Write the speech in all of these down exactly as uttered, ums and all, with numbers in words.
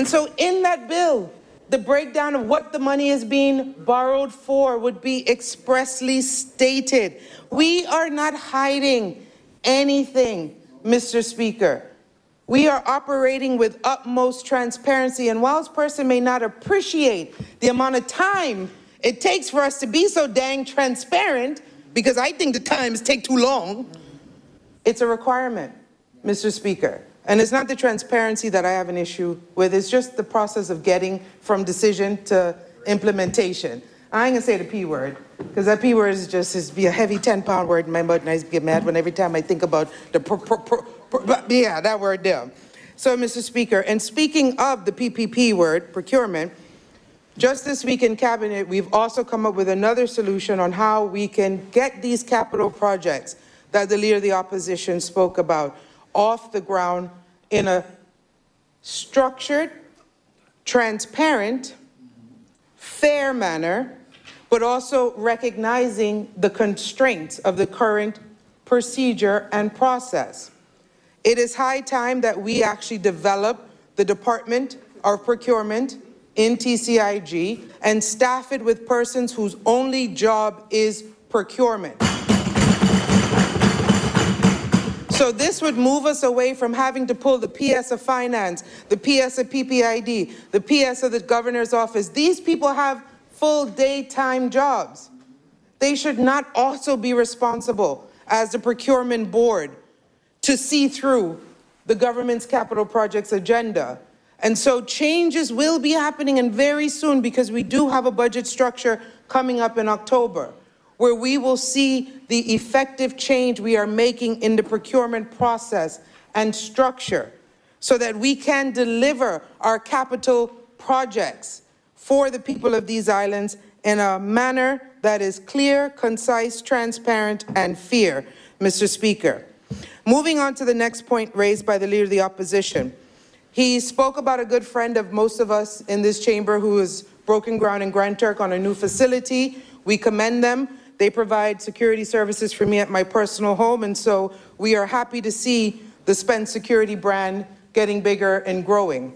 And so in that bill, the breakdown of what the money is being borrowed for would be expressly stated. We are not hiding anything, Mister Speaker. We are operating with utmost transparency, and whilst person may not appreciate the amount of time it takes for us to be so dang transparent, because I think the times take too long, it's a requirement, Mister Speaker. And it's not the transparency that I have an issue with, it's just the process of getting from decision to implementation. I ain't gonna say the P word, because that P word is just is be a heavy ten pound word in my mouth, and I get mad when every time I think about the pro, pro, pro, pro, yeah, that word there. So, Mister Speaker, and speaking of the P P P word, procurement, just this week in Cabinet, we've also come up with another solution on how we can get these capital projects that the Leader of the Opposition spoke about off the ground in a structured, transparent, fair manner, but also recognizing the constraints of the current procedure and process. It is high time that we actually develop the Department of Procurement in T C I G and staff it with persons whose only job is procurement. So this would move us away from having to pull the P S of Finance, the P S of P P I D, the P S of the Governor's Office. These people have full daytime jobs. They should not also be responsible as the procurement board to see through the government's capital projects agenda. And so changes will be happening, and very soon, because we do have a budget structure coming up in October, where we will see the effective change we are making in the procurement process and structure so that we can deliver our capital projects for the people of these islands in a manner that is clear, concise, transparent, and fair, Mister Speaker. Moving on to the next point raised by the Leader of the Opposition. He spoke about a good friend of most of us in this chamber who has broken ground in Grand Turk on a new facility. We commend them. They provide security services for me at my personal home, and so we are happy to see the Spence Security brand getting bigger and growing.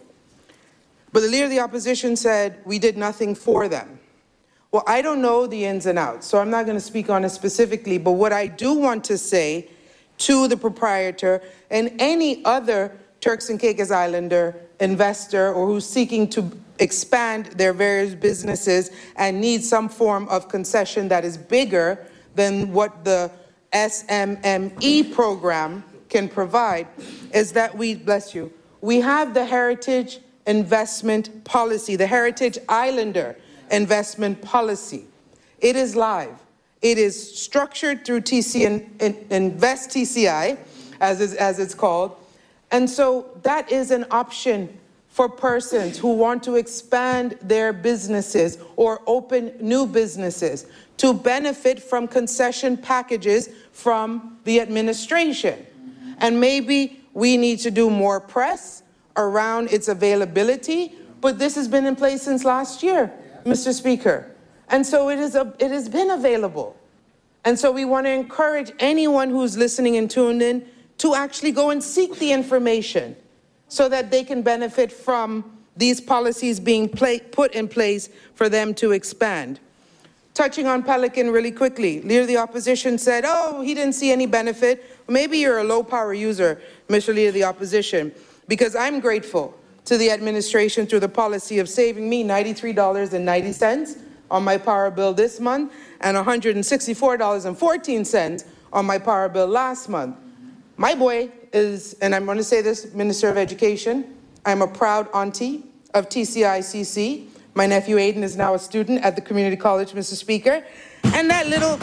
But the Leader of the Opposition said we did nothing for them. Well, I don't know the ins and outs, so I'm not going to speak on it specifically, but what I do want to say to the proprietor and any other Turks and Caicos Islander investor or who's seeking to expand their various businesses and need some form of concession that is bigger than what the S M M E program can provide is that we, bless you, we have the Heritage Investment Policy, the Heritage Islander Investment Policy. It is live. It is structured through T C in, in, Invest T C I, as, is, as it's called. And so that is an option for persons who want to expand their businesses or open new businesses to benefit from concession packages from the administration. And maybe we need to do more press around its availability, but this has been in place since last year, Mister Speaker. And so it, is a, it has been available. And so we want to encourage anyone who's listening and tuned in to actually go and seek the information so that they can benefit from these policies being put in place for them to expand. Touching on Pelican really quickly, Leader of the Opposition said, oh, he didn't see any benefit. Maybe you're a low power user, Mister Leader of the Opposition, because I'm grateful to the administration through the policy of saving me ninety-three dollars and ninety cents on my power bill this month and one hundred sixty-four dollars and fourteen cents on my power bill last month. My boy is, and I'm going to say this, Minister of Education, I'm a proud auntie of T C I C C. My nephew Aiden is now a student at the community college, Mister Speaker. And that little,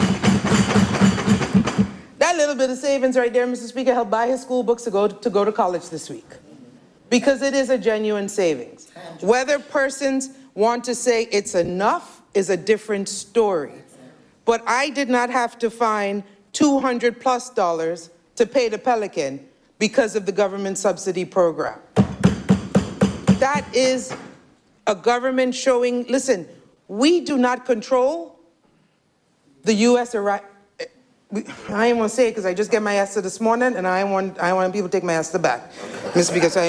that little bit of savings right there, Mister Speaker, helped buy his school books to go to, to go to college this week. Because it is a genuine savings. Whether persons want to say it's enough is a different story. But I did not have to find two hundred plus dollars to pay the Pelican because of the government subsidy program. That is a government showing, listen, we do not control the U S Iraq. I ain't want to say it because I just get my ESTA this morning and I want, I want people to take my ESTA back. Mister Because I